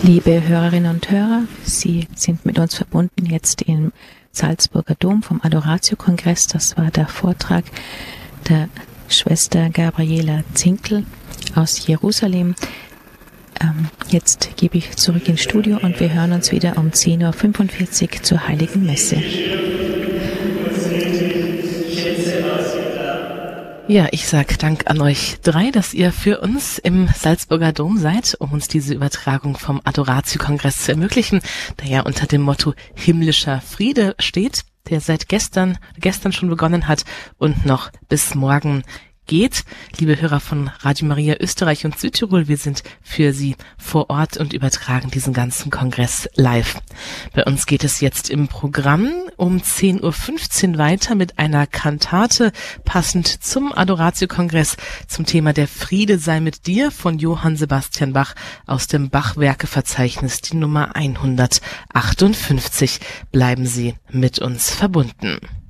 Liebe Hörerinnen und Hörer, Sie sind mit uns verbunden jetzt im Salzburger Dom vom Adoratio-Kongress. Das war der Vortrag der Schwester Gabriela Zinkel aus Jerusalem. Jetzt gebe ich zurück ins Studio und wir hören uns wieder um 10.45 Uhr zur Heiligen Messe. Ja, ich sag Dank an euch drei, dass ihr für uns im Salzburger Dom seid, um uns diese Übertragung vom Adoratio-Kongress zu ermöglichen, der ja unter dem Motto himmlischer Friede steht, der seit gestern schon begonnen hat und noch bis morgen geht. Liebe Hörer von Radio Maria Österreich und Südtirol, wir sind für Sie vor Ort und übertragen diesen ganzen Kongress live. Bei uns geht es jetzt im Programm um 10.15 Uhr weiter mit einer Kantate, passend zum Adoratio-Kongress, zum Thema Der Friede sei mit dir von Johann Sebastian Bach aus dem Bach-Werke-Verzeichnis, die Nummer 158. Bleiben Sie mit uns verbunden.